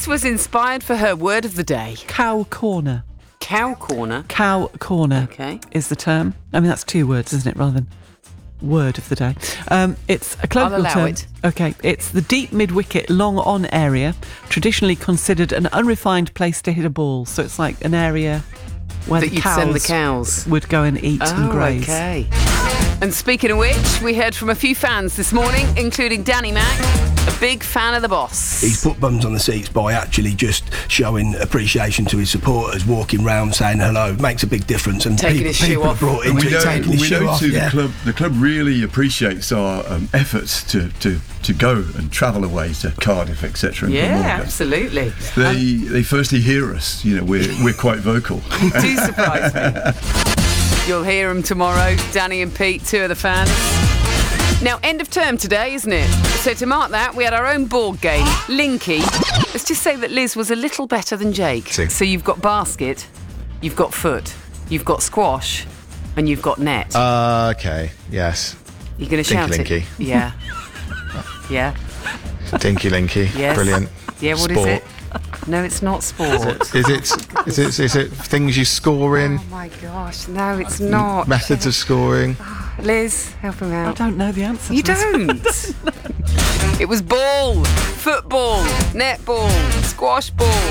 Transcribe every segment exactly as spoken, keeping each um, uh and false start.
was inspired for her word of the day. Cow corner. Cow corner? Cow corner Okay. is the term. I mean, that's two words, isn't it, rather than word of the day. Um, it's a colloquial I'll allow term. it. Okay. It's the deep mid-wicket, long-on area, traditionally considered an unrefined place to hit a ball. So it's like an area where That the you'd cows send the cows. would go and eat Oh, and graze. okay. And speaking of which, we heard from a few fans this morning, including Danny Mac, a big fan of the boss. He's put bums on the seats by actually just showing appreciation to his supporters, walking round saying hello. Makes a big difference. And Taking people, his shoe people off. are brought And into we it, know, taking his we shoe know off. too, Yeah. the club the club really appreciates our um, efforts to, to, to go and travel away to Cardiff, et cetera. and Yeah, Glamorgan. absolutely. They they firstly hear us. You know, we're we're quite vocal. You do surprise me. You'll hear them tomorrow, Danny and Pete, two of the fans. Now, end of term today, isn't it? So to mark that, we had our own board game, Linky. Let's just say that Liz was a little better than Jake. See. So you've got basket, you've got foot, you've got squash, and you've got net. Uh, okay, yes. You're going to shout Linky. it? Yeah. Yeah. Dinky Linky. Yes. Brilliant. Yeah, what is Sport. it? No, it's not sport. Is it, is it is it things you score in? Oh my gosh, no, it's not. Methods of scoring? Liz, help him I out. don't know the answer You to this. don't. It was ball, football, netball, squash ball.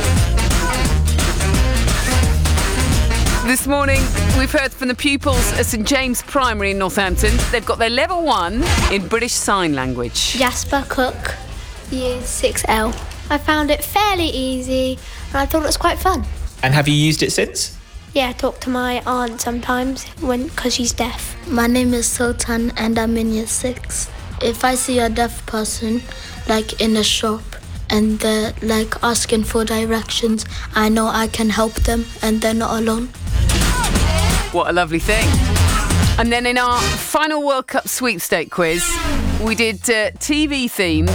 This morning, we've heard from the pupils at St James Primary in Northampton. They've got their level one in British Sign Language. Jasper Cook, year six L. I found it fairly easy and I thought it was quite fun. And have you used it since? Yeah, I talk to my aunt sometimes when because she's deaf. My name is Sultan and I'm in year six. If I see a deaf person, like in a shop, and they're like asking for directions, I know I can help them and they're not alone. What a lovely thing. And then in our final World Cup sweepstake quiz, we did uh, T V themes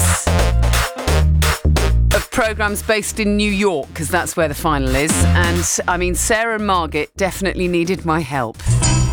of programmes based in New York, because that's where the final is. And, I mean, Sarah and Margaret definitely needed my help.